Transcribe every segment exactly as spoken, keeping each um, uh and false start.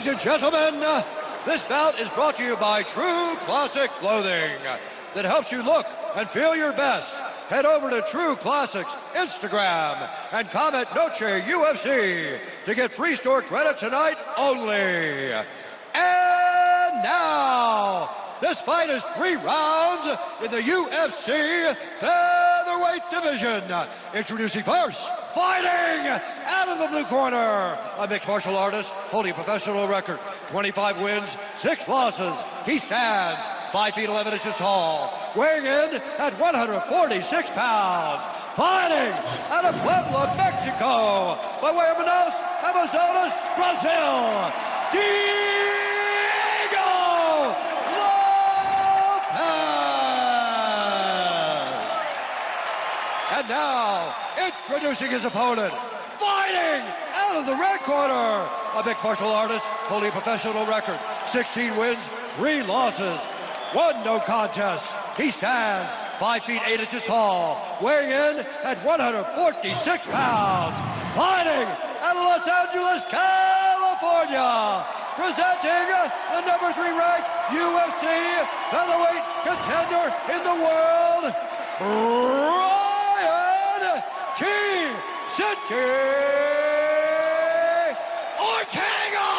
Ladies and gentlemen, this bout is brought to you by True Classic Clothing that helps you look and feel your best. Head over to True Classics Instagram and comment Noche U F C to get free store credit tonight only. And now, this fight is three rounds in the U F C featherweight division. Introducing first, fighting out of the blue corner, a mixed martial artist holding a professional record, twenty-five wins, six losses. He stands five feet eleven inches tall, weighing in at one hundred forty-six pounds. Fighting out of Puebla, Mexico, by way of Manaus, Amazonas, Brazil, Diego Lopez. And now, introducing his opponent, fighting out of the red corner, a mixed martial artist holding a professional record, sixteen wins, three losses, one no contest. He stands five feet eight inches tall, weighing in at one hundred forty-six pounds. Fighting out of Los Angeles, California, presenting the number three ranked U F C featherweight contender in the world, Brian T. City Ortega!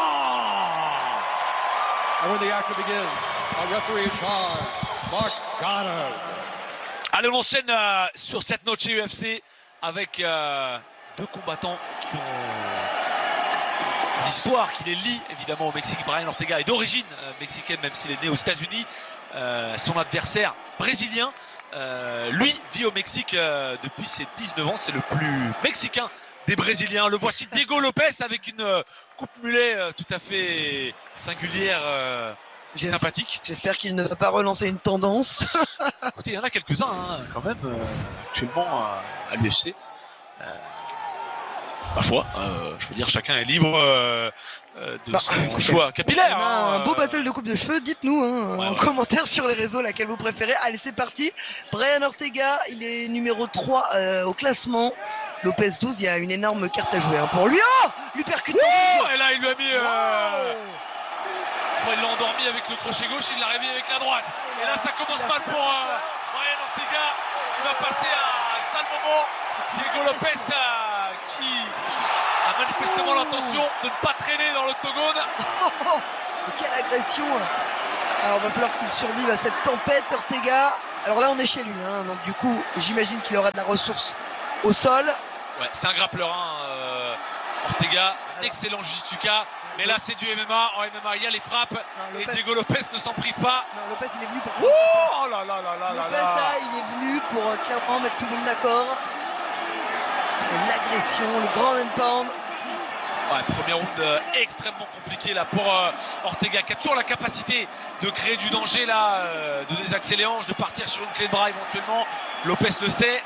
And when the action begins, a referee in charge, Mark Goddard. Allez, on enchaîne euh, sur cette Noche U F C avec euh, deux combattants qui ont l'histoire qui les lie évidemment au Mexique. Brian Ortega est d'origine euh, mexicaine, même s'il est né aux États-Unis. Euh, son adversaire brésilien, euh, lui, vit au Mexique euh, depuis ses dix-neuf ans. C'est le plus mexicain des Brésiliens. Le voici, Diego Lopez, avec une euh, coupe mulet euh, tout à fait singulière. Euh, sympathique. J'espère qu'il ne va pas relancer une tendance. Écoutez, il y en a quelques-uns hein, quand même euh, actuellement euh, à l'U F C. Euh, ma foi, euh, je veux dire, chacun est libre euh, de bah, son écoutez, choix capillaire. On a hein, un beau battle de coupe de cheveux. Dites-nous hein, ouais, en ouais. commentaire sur les réseaux laquelle vous préférez. Allez, c'est parti. Brian Ortega, il est numéro trois euh, au classement. Lopez douze, il y a une énorme carte à jouer hein, pour lui. Oh, lui percute. Et là, il lui a mis. Euh... Wow. Il l'a endormi avec le crochet gauche, il l'a réveillé avec la droite. Et là, ça commence mal pour euh, Brian Ortega. Il va passer à un sale moment. Diego Lopez euh, qui a manifestement l'intention de ne pas traîner dans l'octogone. Oh, quelle agression! Alors, il va falloir qu'il survive à cette tempête, Ortega. Alors là, on est chez lui. Hein, donc, du coup, j'imagine qu'il aura de la ressource au sol. Ouais, c'est un grappleur, hein, euh, Ortega. Un excellent jiu-jitsuka. Mais là, c'est du M M A. En M M A, il y a les frappes. Non, Lopez, et Diego Lopez ne s'en prive pas. Non, Lopez, il est venu pour... Oh, oh là là là là Lopez, là là, il est venu pour euh, clairement mettre tout le monde d'accord. L'agression, le grand and pound. Ouais, premier round euh, extrêmement compliqué là pour euh, Ortega, qui a toujours la capacité de créer du danger là, euh, de désaxer les hanches, de partir sur une clé de bras éventuellement. Lopez le sait.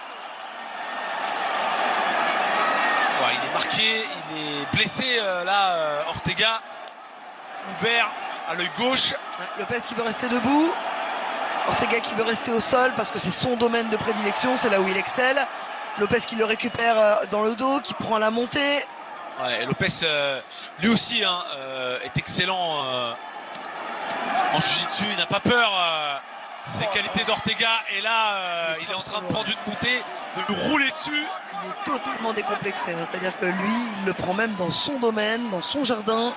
Ouais, il est marqué, il est blessé euh, là, euh, Ortega, ouvert à l'œil gauche. Lopez qui veut rester debout, Ortega qui veut rester au sol parce que c'est son domaine de prédilection, c'est là où il excelle. Lopez qui le récupère euh, dans le dos, qui prend la montée. Ouais, et Lopez, euh, lui aussi, hein, euh, est excellent euh, en jiu-jitsu, il n'a pas peur euh, des oh, qualités d'Ortega. Et là, euh, il est en train de prendre une montée, de nous rouler dessus. Il est totalement décomplexé, hein, c'est-à-dire que lui, il le prend même dans son domaine, dans son jardin.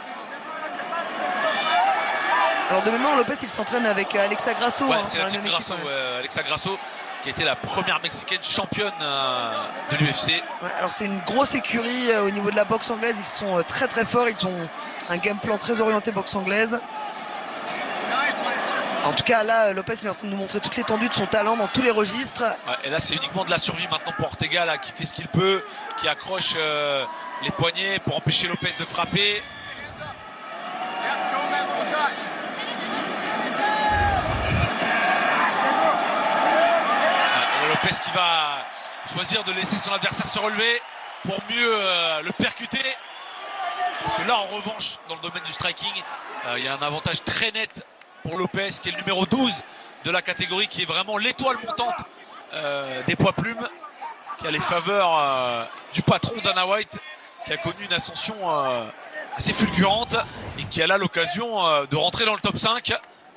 Alors de mémoire, Lopez, il s'entraîne avec Alexa Grasso. Ouais, hein, c'est la team Grasso, équipe, ouais. Ouais, Alexa Grasso, qui a été la première mexicaine championne euh, de l'U F C. Ouais, alors c'est une grosse écurie euh, au niveau de la boxe anglaise. Ils sont euh, très très forts. Ils ont un game plan très orienté boxe anglaise. En tout cas, là, Lopez il est en train de nous montrer toute l'étendue de son talent dans tous les registres. Ouais, et là, c'est uniquement de la survie maintenant pour Ortega, là, qui fait ce qu'il peut, qui accroche euh, les poignets pour empêcher Lopez de frapper. Ouais, Lopez qui va choisir de laisser son adversaire se relever pour mieux euh, le percuter. Parce que là, en revanche, dans le domaine du striking, euh, il y a un avantage très net pour Lopez, qui est le numéro douze de la catégorie, qui est vraiment l'étoile montante euh, des poids plumes, qui a les faveurs euh, du patron Dana White, qui a connu une ascension euh, assez fulgurante et qui a là l'occasion euh, de rentrer dans le top cinq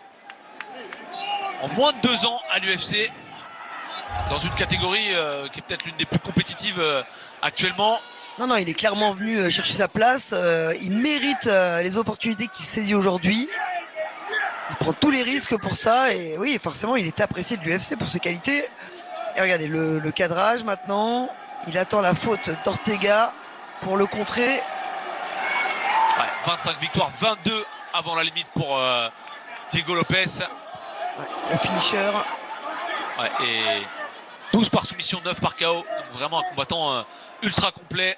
en moins de deux ans à l'U F C, dans une catégorie euh, qui est peut-être l'une des plus compétitives euh, actuellement. Non, non, il est clairement venu chercher sa place. Euh, il mérite euh, les opportunités qu'il saisit aujourd'hui. Il prend tous les risques pour ça. Et oui, forcément, il est apprécié de l'U F C pour ses qualités. Et regardez, le, le cadrage maintenant. Il attend la faute d'Ortega pour le contrer. Ouais, vingt-cinq victoires, vingt-deux avant la limite pour euh, Diego Lopez. Ouais, le finisher. Ouais, et douze par soumission, neuf par K O. Donc vraiment un combattant euh, ultra complet.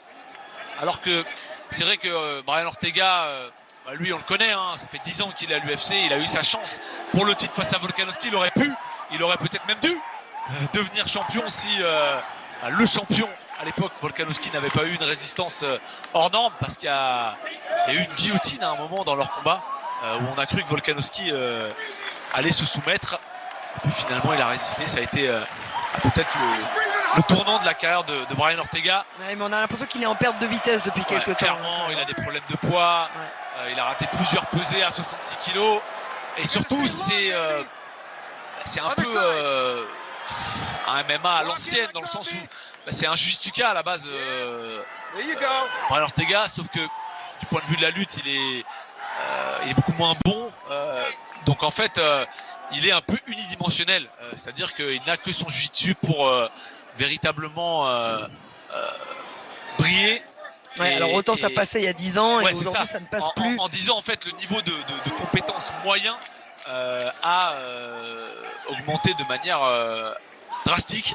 Alors que c'est vrai que euh, Brian Ortega, euh, bah lui on le connaît, hein, ça fait dix ans qu'il est à l'U F C. Il a eu sa chance pour le titre face à Volkanovski. Il aurait pu, il aurait peut-être même dû euh, devenir champion si euh, bah, le champion à l'époque, Volkanovski, n'avait pas eu une résistance euh, hors norme, parce qu'il y, y a eu une guillotine à un moment dans leur combat euh, où on a cru que Volkanovski euh, allait se soumettre. Et puis finalement il a résisté. Ça a été euh, peut-être le, le tournant de la carrière de, de Brian Ortega. Ouais, mais on a l'impression qu'il est en perte de vitesse depuis quelques ouais, temps. Clairement, il a des problèmes de poids. Ouais. Euh, il a raté plusieurs pesées à soixante-six kilos. Et surtout, c'est euh, c'est un peu euh, un M M A à l'ancienne, dans le sens où bah, c'est un jiu-jitsu à la base. Euh, Brian Ortega, sauf que du point de vue de la lutte, il est, euh, il est beaucoup moins bon. Euh, donc en fait, euh, il est un peu unidimensionnel. Euh, C'est-à-dire qu'il n'a que son jiu-jitsu pour euh, véritablement euh, euh, briller. Ouais, et, alors autant et, ça passait il y a dix ans et ouais, aujourd'hui ça. ça ne passe en, plus. En, en dix ans, en fait, le niveau de, de, de compétence moyen euh, a euh, augmenté de manière euh, drastique.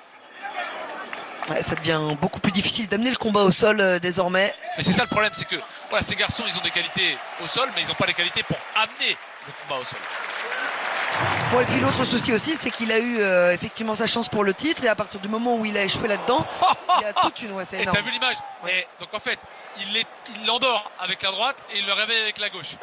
Ouais, ça devient beaucoup plus difficile d'amener le combat au sol euh, désormais. Mais c'est ça le problème, c'est que voilà, ces garçons, ils ont des qualités au sol, mais ils n'ont pas les qualités pour amener le combat au sol. Bon, et puis l'autre souci aussi, c'est qu'il a eu euh, effectivement sa chance pour le titre, et à partir du moment où il a échoué là-dedans, il y a toute une... Ouais, c'est énorme. Et t'as vu l'image ouais. Donc en fait, il l'endort avec la droite et il le réveille avec la gauche.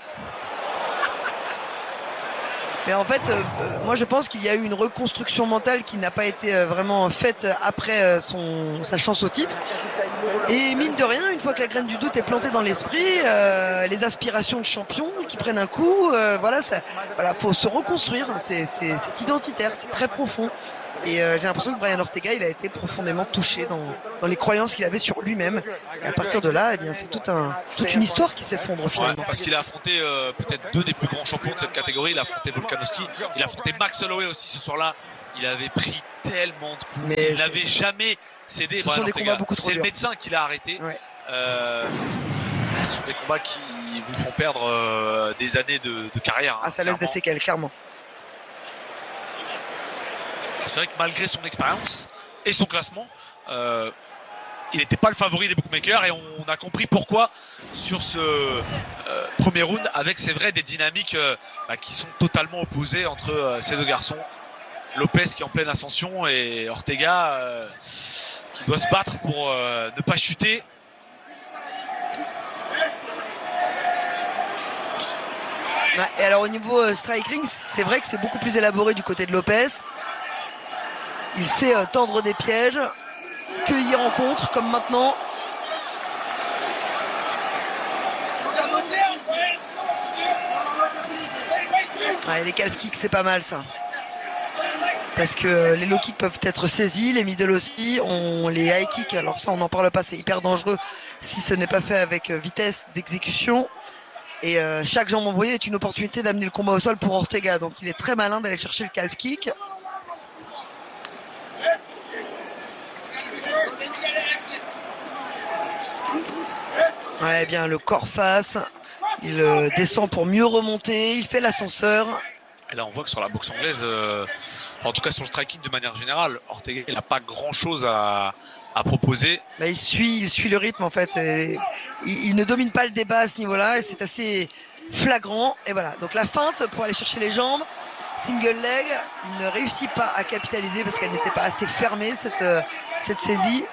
Mais en fait, euh, moi je pense qu'il y a eu une reconstruction mentale qui n'a pas été euh, vraiment faite après euh, son, sa chance au titre. Et mine de rien, une fois que la graine du doute est plantée dans l'esprit, euh, les aspirations de champion qui prennent un coup, euh, voilà, ça, voilà, faut se reconstruire. C'est identitaire, c'est très profond. Et euh, j'ai l'impression que Brian Ortega, il a été profondément touché dans, dans les croyances qu'il avait sur lui-même. Et à partir de là, eh bien, c'est tout un, toute une histoire qui s'effondre finalement. Ouais, parce qu'il a affronté euh, peut-être deux des plus grands champions de cette catégorie. Il a affronté Volkanovski, il a affronté Max Holloway aussi ce soir-là. Il avait pris tellement de coups. Mais il n'avait jamais cédé. Ce sont des combats beaucoup trop durs. C'est le médecin qui l'a arrêté. Ouais. Euh, ce sont des combats qui vous font perdre euh, des années de, de carrière. Ah, ça laisse des séquelles, clairement. C'est vrai que malgré son expérience et son classement, euh, il n'était pas le favori des bookmakers, et on a compris pourquoi sur ce euh, premier round, avec c'est vrai des dynamiques euh, bah, qui sont totalement opposées entre euh, ces deux garçons. Lopez qui est en pleine ascension et Ortega euh, qui doit se battre pour euh, ne pas chuter. Et alors au niveau euh, striking, c'est vrai que c'est beaucoup plus élaboré du côté de Lopez. Il sait euh, tendre des pièges, cueillir en contre, comme maintenant. Ouais, les calf kicks, c'est pas mal ça. Parce que euh, les low kicks peuvent être saisis, les middle aussi, on, les high kicks, alors ça on n'en parle pas, c'est hyper dangereux si ce n'est pas fait avec euh, vitesse d'exécution. Et euh, chaque jambe envoyée est une opportunité d'amener le combat au sol pour Ortega. Donc il est très malin d'aller chercher le calf kick. Ouais, bien le corps face, il euh, descend pour mieux remonter, il fait l'ascenseur. Et là on voit que sur la boxe anglaise, euh, en tout cas sur le striking de manière générale, Ortega il n'a pas grand chose à, à proposer. Bah, il suit, il suit le rythme en fait. Et il, il ne domine pas le débat à ce niveau-là et c'est assez flagrant. Et voilà, donc la feinte pour aller chercher les jambes, single leg, il ne réussit pas à capitaliser parce qu'elle n'était pas assez fermée cette, euh, cette saisie.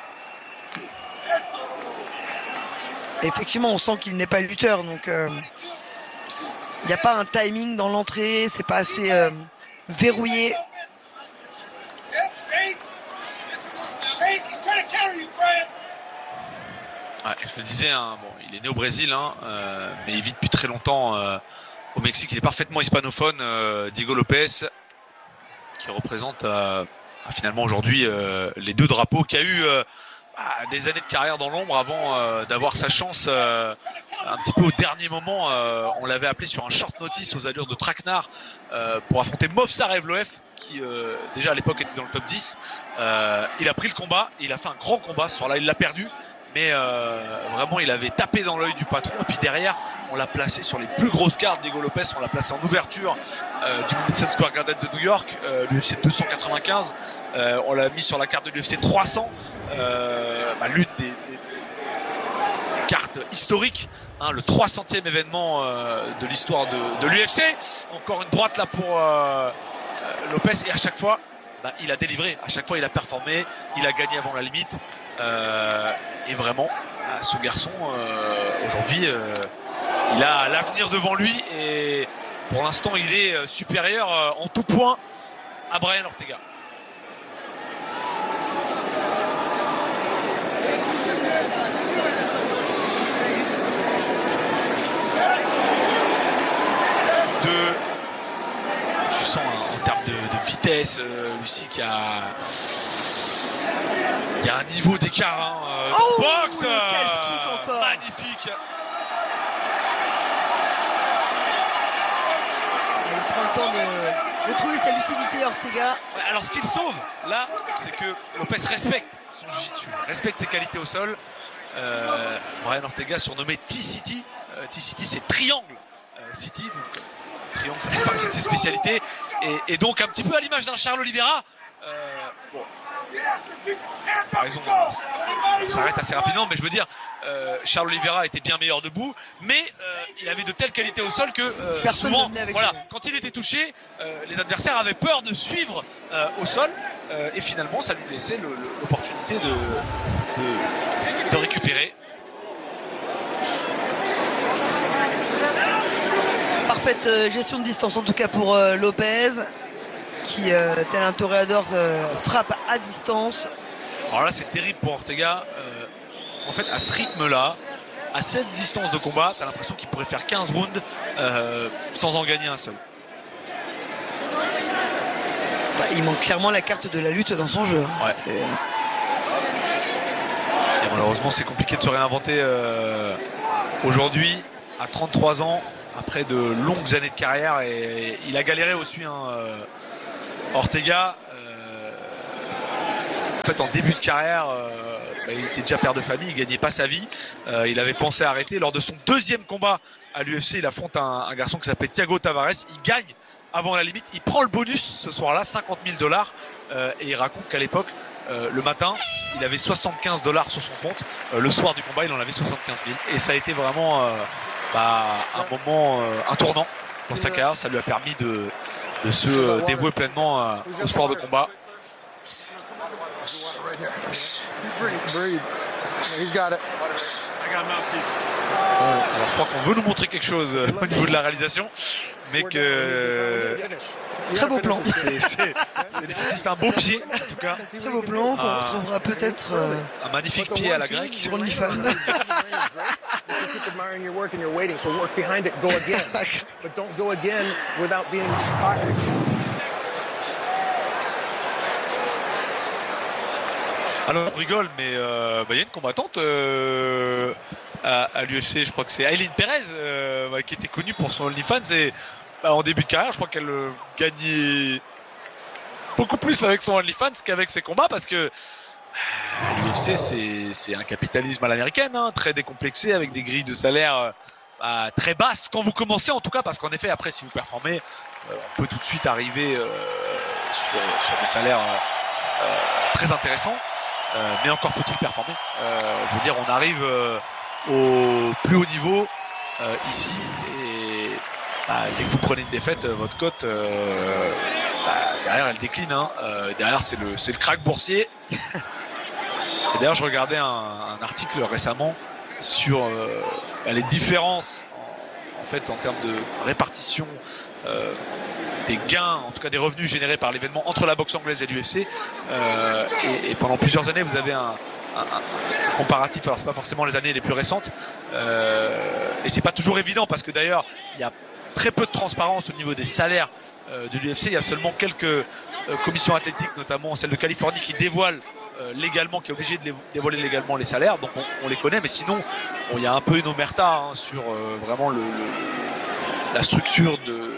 Et effectivement, on sent qu'il n'est pas lutteur, donc euh, il n'y a pas un timing dans l'entrée, c'est pas assez euh, verrouillé. Ouais, Ouais, je le disais, hein, bon, il est né au Brésil, hein, euh, mais il vit depuis très longtemps euh, au Mexique. Il est parfaitement hispanophone, euh, Diego Lopez, qui représente euh, finalement aujourd'hui euh, les deux drapeaux, qui a eu euh, ah, des années de carrière dans l'ombre avant euh, d'avoir sa chance euh, un petit peu au dernier moment. Euh, on l'avait appelé sur un short notice aux allures de traquenard euh, pour affronter Movsar Evloev, qui euh, déjà à l'époque était dans le top dix. Euh, il a pris le combat, il a fait un grand combat. Ce soir-là, il l'a perdu. Mais euh, vraiment, il avait tapé dans l'œil du patron. Et puis derrière, on l'a placé sur les plus grosses cartes. Diego Lopez, on l'a placé en ouverture euh, du Madison Square Garden de New York, euh, l'U F C deux cent quatre-vingt-quinze. Euh, on l'a mis sur la carte de l'U F C trois cents, euh, bah, l'une des, des, des cartes historiques, hein, le trois centième événement euh, de l'histoire de, de l'U F C. Encore une droite là pour euh, Lopez, et à chaque fois, bah, il a délivré. À chaque fois, il a performé. Il a gagné avant la limite. Euh, et vraiment, ce garçon euh, aujourd'hui euh, il a l'avenir devant lui, et pour l'instant il est supérieur euh, en tout point à Brian Ortega. De, tu sens hein, en termes de, de vitesse, euh, Lucie, qui a Il y a un niveau d'écart hein, euh, oh, dans le box, le calf kick encore. Magnifique. Il prend le temps de, de trouver sa lucidité, Ortega. Alors ce qu'il sauve là, c'est que Lopez respecte son jiu-jitsu, respecte ses qualités au sol. Euh, Brian Ortega, surnommé T-City. Euh, T-City, c'est triangle euh, City. Donc, euh, triangle, ça fait partie de ses spécialités. Et, et donc un petit peu à l'image d'un Charles Oliveira. Euh, bon. Par raison, ça s'arrête assez rapidement, mais je veux dire, euh, Charles Oliveira était bien meilleur debout, mais euh, il avait de telles qualités au sol que euh, souvent, voilà, quand il était touché, euh, les adversaires avaient peur de suivre euh, au sol, euh, et finalement, ça lui laissait l'opportunité de, de, de récupérer. Parfaite euh, gestion de distance, en tout cas pour euh, Lopez, qui, euh, tel un toréador, euh, frappe à distance. Alors là, c'est terrible pour Ortega. Euh, en fait, à ce rythme-là, à cette distance de combat, tu as l'impression qu'il pourrait faire quinze rounds euh, sans en gagner un seul. Bah, il manque clairement la carte de la lutte dans son jeu. Ouais. Et malheureusement, c'est compliqué de se réinventer euh, aujourd'hui, à trente-trois ans, après de longues années de carrière. Et il a galéré aussi, hein, euh, Ortega. Euh, en fait, en début de carrière, euh, bah, il était déjà père de famille, il gagnait pas sa vie. Euh, il avait pensé à arrêter. Lors de son deuxième combat à l'U F C, il affronte un, un garçon qui s'appelle Thiago Tavares. Il gagne avant la limite. Il prend le bonus ce soir-là, cinquante mille dollars. Euh, et il raconte qu'à l'époque, euh, le matin, il avait soixante-quinze dollars sur son compte. Euh, le soir du combat, il en avait soixante-quinze mille. Et ça a été vraiment euh, bah, un moment, euh, un tournant dans sa carrière. Ça lui a permis de, de se euh, dévouer pleinement euh, au sport de combat. Alors, je crois qu'on veut nous montrer quelque chose euh, au niveau de la réalisation, mais que très beau plan. C'est un beau pied en tout cas. Très beau plan qu'on un, retrouvera peut-être euh, un magnifique pied à la grecque sur OnlyFans. Alors on rigole, mais euh, bah, y a une combattante euh, à, à l'U F C, je crois que c'est Aileen Perez, euh, bah, qui était connue pour son OnlyFans, et bah, en début de carrière, je crois qu'elle euh, gagnait beaucoup plus avec son OnlyFans qu'avec ses combats, parce que euh, l'U F C, c'est un capitalisme à l'américaine, hein, très décomplexé, avec des grilles de salaire euh, bah, très basses quand vous commencez, en tout cas, parce qu'en effet, après, si vous performez, euh, on peut tout de suite arriver euh, sur, sur des salaires euh, euh, très intéressants. Euh, mais encore faut-il performer. Euh, je veux dire, on arrive euh, au plus haut niveau euh, ici, et bah, dès que vous prenez une défaite, votre cote euh, bah, derrière elle décline. Hein. Euh, derrière c'est le c'est le crack boursier. Et d'ailleurs, je regardais un, un article récemment sur euh, bah, les différences en, en fait en termes de répartition. Euh, des gains, en tout cas des revenus générés par l'événement entre la boxe anglaise et l'U F C, euh, et, et pendant plusieurs années vous avez un, un, un comparatif. Alors c'est pas forcément les années les plus récentes, euh, et c'est pas toujours évident parce que d'ailleurs il y a très peu de transparence au niveau des salaires euh, de l'U F C. Il y a seulement quelques euh, commissions athlétiques, notamment celle de Californie, qui dévoile euh, légalement, qui est obligée de les, dévoiler légalement les salaires. Donc on, on les connaît, mais sinon il bon, y a un peu une omerta hein, sur euh, vraiment le, le, la structure de,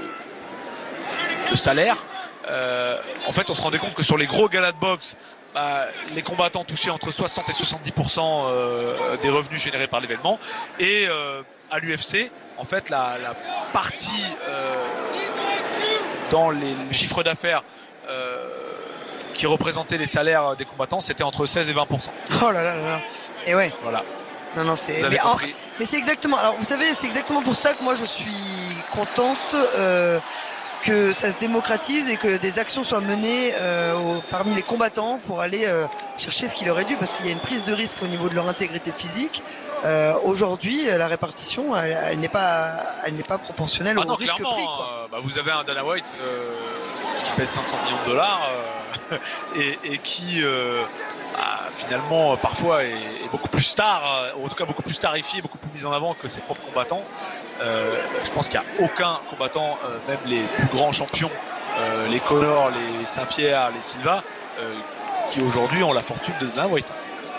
de salaire. Euh, en fait, on se rendait compte que sur les gros galas de boxe, bah, les combattants touchaient entre soixante et soixante-dix pour cent euh, des revenus générés par l'événement. Et euh, à l'U F C, en fait, la, la partie euh, dans les, les chiffres d'affaires euh, qui représentait les salaires des combattants, c'était entre seize et vingt pour cent. Oh là là là là. Et ouais. Voilà. Non, non, c'est. Vous avez Mais, compris. en... Mais c'est exactement. Alors, vous savez, c'est exactement pour ça que moi, je suis contente. Euh... que ça se démocratise et que des actions soient menées euh, au, parmi les combattants pour aller euh, chercher ce qu'il aurait dû, parce qu'il y a une prise de risque au niveau de leur intégrité physique. Euh, aujourd'hui, la répartition, elle, elle n'est pas, elle n'est pas proportionnelle ah au non, risque pris. Quoi. Euh, bah vous avez un Dana White euh, qui pèse cinq cents millions de dollars euh, et, et qui euh, bah, finalement parfois est, est beaucoup plus star, ou en tout cas beaucoup plus starifié, beaucoup plus mis en avant que ses propres combattants. Euh, je pense qu'il n'y a aucun combattant, euh, même les plus grands champions, euh, les Conor, les Saint-Pierre, les Silva, euh, qui aujourd'hui ont la fortune de Dana White.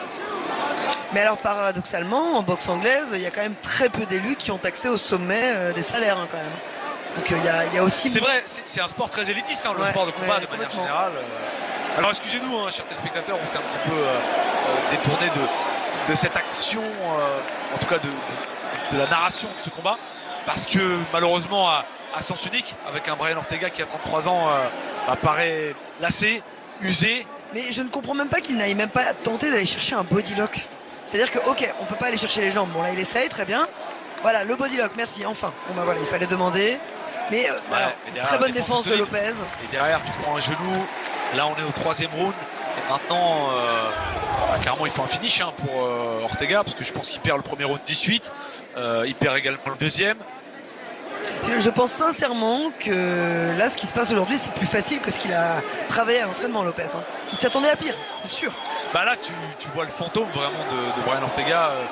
Mais alors paradoxalement, en boxe anglaise, il y a quand même très peu d'élus qui ont accès au sommet euh, des salaires hein, quand même. Donc il euh, y, y a aussi. C'est vrai, c'est un sport très élitiste, hein, le ouais, sport de combat ouais, de manière générale. Euh... Alors excusez-nous, hein, chers téléspectateurs, on s'est un petit peu euh, euh, détourné de, de cette action, euh, en tout cas de, de, de la narration de ce combat, parce que malheureusement à, à sens unique, avec un Brian Ortega qui a trente-trois ans, euh, apparaît lassé, usé. Mais je ne comprends même pas qu'il n'aille même pas tenter d'aller chercher un body lock. C'est-à-dire que, ok, on peut pas aller chercher les jambes. Bon, là, il essaye, très bien. Voilà, le body lock, merci, enfin. Bon, bah voilà, il fallait demander. Mais, euh, ouais, alors, derrière, très bonne défense de Lopez. Et derrière, tu prends un genou. Là, on est au troisième round. Et maintenant, euh, bah, clairement, il faut un finish hein, pour euh, Ortega, parce que je pense qu'il perd le premier round dix-huit. Euh, il perd également le deuxième. Je pense sincèrement que là, ce qui se passe aujourd'hui, c'est plus facile que ce qu'il a travaillé à l'entraînement, Lopez. Hein. Il s'attendait à pire, c'est sûr. Bah là, tu, tu vois le fantôme vraiment de, de Brian Ortega. Euh.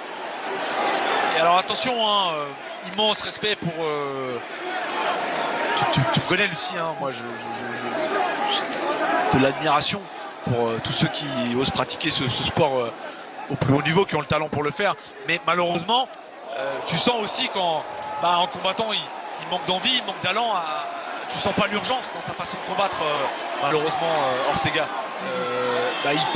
Et alors attention, hein, euh, immense respect pour. Euh... Tu, tu, tu me connais, Lucie, hein, moi, je, je, je, je... de l'admiration pour euh, tous ceux qui osent pratiquer ce, ce sport euh, au plus haut niveau, qui ont le talent pour le faire. Mais malheureusement, euh, tu sens aussi quand. Bah, en combattant, il, il manque d'envie, il manque d'allant. À... Tu sens pas l'urgence dans sa façon de combattre, euh, malheureusement, euh, Ortega. Euh, bah, il